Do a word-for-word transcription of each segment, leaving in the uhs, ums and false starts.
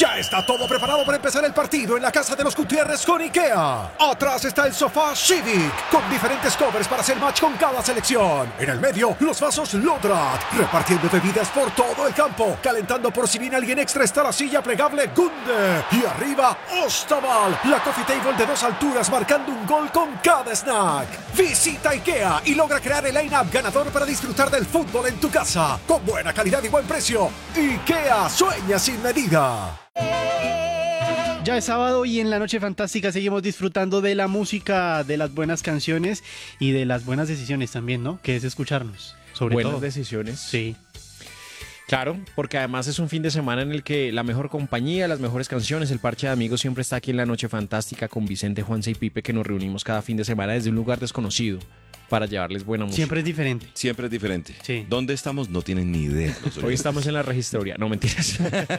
Ya está todo preparado para empezar el partido en la casa de los Gutiérrez con IKEA. Atrás está el sofá Civic, con diferentes covers para hacer match con cada selección. En el medio, los vasos Lodrat, repartiendo bebidas por todo el campo. Calentando por si viene alguien extra está la silla plegable Gunde. Y arriba, Ostaval, la coffee table de dos alturas marcando un gol con cada snack. Visita IKEA y logra crear el line-up ganador para disfrutar del fútbol en tu casa. Con buena calidad y buen precio. IKEA, sueña sin medida. Ya es sábado y en la Noche Fantástica seguimos disfrutando de la música, de las buenas canciones y de las buenas decisiones también, ¿no? Que es escucharnos, sobre Buenas todo. decisiones. Sí. Claro, porque además es un fin de semana en el que la mejor compañía, las mejores canciones, el parche de amigos siempre está aquí en la Noche Fantástica con Vicente, Juanse y Pipe, que nos reunimos cada fin de semana desde un lugar desconocido para llevarles buena música. Siempre es diferente. Siempre es diferente. Sí. ¿Dónde estamos? No tienen ni idea. los Hoy oyentes. estamos en la registraduría, no mentiras.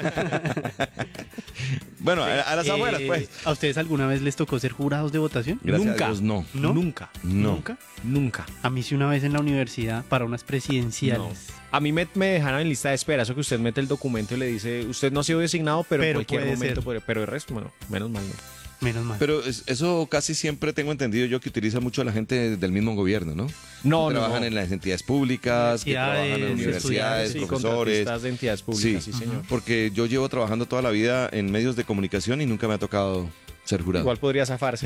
Bueno, a, a las Eh, abuelas, pues. ¿A ustedes alguna vez les tocó ser jurados de votación? Gracias nunca. a Dios, no. ¿No? Nunca. No. ¿Nunca? Nunca. A mí sí una vez en la universidad para unas presidenciales. A mí me, me dejaron en lista de espera, eso que usted mete el documento y le dice, usted no ha sido designado, pero, en Pero cualquier puede momento, ser. puede- pero el resto, bueno, menos mal no. Menos mal. Pero es- eso casi siempre tengo entendido yo que utiliza mucho la gente del mismo gobierno, ¿no? No, Que no, trabajan no. en las entidades públicas, que trabajan en Universidades, universidades, Sí, profesores. contratistas de entidades públicas, sí, señor. Porque yo llevo trabajando toda la vida en medios de comunicación y nunca me ha tocado ser jurado. Igual podría zafarse.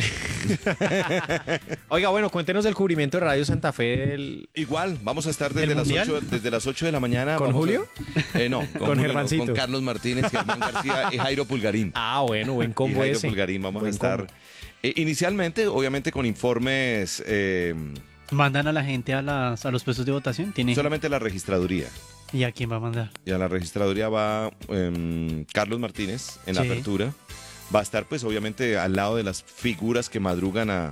Oiga, bueno, cuéntenos del cubrimiento de Radio Santa Fe del... Igual, vamos a estar desde ¿Del las, Mundial? ocho, desde las ocho de la mañana. ¿Con vamos a- Julio? Eh, no, con, Con Julio no, Germancito. con Carlos Martínez, Germán García y Jairo Pulgarín. Ah, bueno, buen y combo Jairo ese. Pulgarín, vamos Buen a estar. combo. eh, inicialmente, obviamente, con informes, eh, ¿Mandan a la gente a, las, a los puestos de votación? ¿Tiene... solamente la registraduría. ¿Y a quién va a mandar? Y a la registraduría va em, Carlos Martínez en la Sí. apertura. Va a estar, pues, obviamente, al lado de las figuras que madrugan a,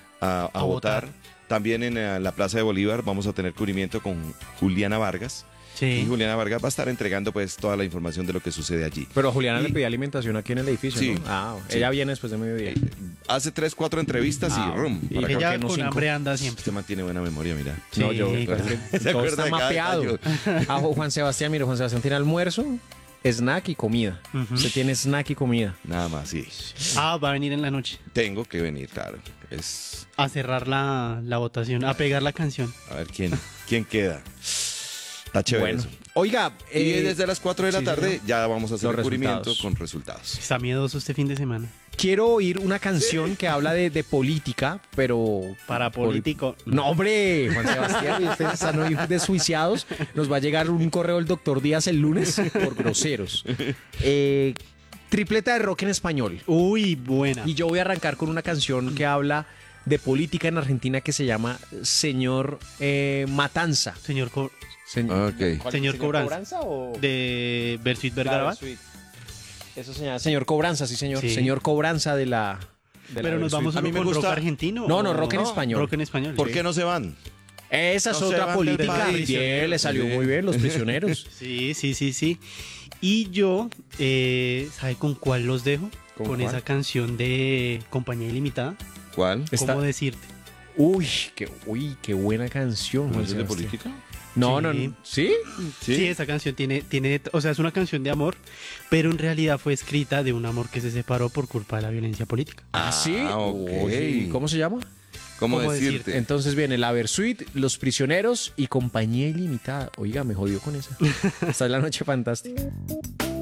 a- a A votar. votar. También en eh, la Plaza de Bolívar vamos a tener cubrimiento con Juliana Vargas. Y Sí. Juliana Vargas va a estar entregando, pues, toda la información de lo que sucede allí. Pero a Juliana Y- le pedí alimentación aquí en el edificio, Sí. ¿no? Ah, Sí. ella viene después de mediodía. Hace tres, cuatro entrevistas Ah, y rum. y para que- ¿por Ella qué no con cinco? hambre anda siempre. Usted mantiene buena memoria, mira. Sí, No, yo, claro. ¿Se todo acuerda está de cada mapeado. detalle? Ah, Juan Sebastián, mire, Juan Sebastián tiene almuerzo, snack y comida. Ujú. Usted tiene snack y comida. Nada más, sí. Ah, va a venir en la noche Tengo que venir, claro. Es. a cerrar la, la votación, a pegar la canción. A ver quién, quién queda. Está chévere Bueno, eso. oiga, Y eh, desde las cuatro de la sí, tarde señor. ya vamos a hacer Los el cubrimiento resultados. con resultados. Está miedoso este fin de semana. quiero oír una canción que habla de, de política, pero... Para político. No, hombre, Juan Sebastián, y ustedes están hoy desjuiciados. Nos va a llegar un correo del doctor Díaz el lunes por groseros. Eh, tripleta de rock en español. Uy, buena. Y yo voy a arrancar con una canción que habla de política en Argentina que se llama Señor eh, Matanza. Señor Co- Señor, Ok. ¿cuál? Señor Cobranza. o...? de Bersuit Claro, Vergarabat. Sweet. Eso se llama Señor Cobranza, sí señor. Sí. Señor Cobranza de la... de la Pero nos Versuit. vamos A solo mí me con rock gusta- argentino. No, no, ¿o rock en español. Rock en español. ¿Por sí. qué no se van? Esa es No se otra van del política. país. Bien, le salió Sí. muy bien, los prisioneros. Sí, sí, sí, sí. Y yo, eh, ¿sabe con cuál los dejo? ¿Con Con, cuál? esa canción de Compañía Ilimitada. ¿Cuál? Está- ¿Cómo decirte? Uy, qué, uy, qué buena canción, ¿No Juan es de Sebastián. política? No, Sí. no, no. ¿Sí? Sí. esa canción tiene, tiene, o sea, es una canción de amor, pero en realidad fue escrita de un amor que se separó por culpa de la violencia política. Ah, sí. Ah, ok. Uy, ¿cómo se llama? ¿Cómo, ¿Cómo decirte? decirte? Entonces viene La Versuit, Los Prisioneros y Compañía Ilimitada. Oiga, me jodió con esa. Esta es la noche fantástica.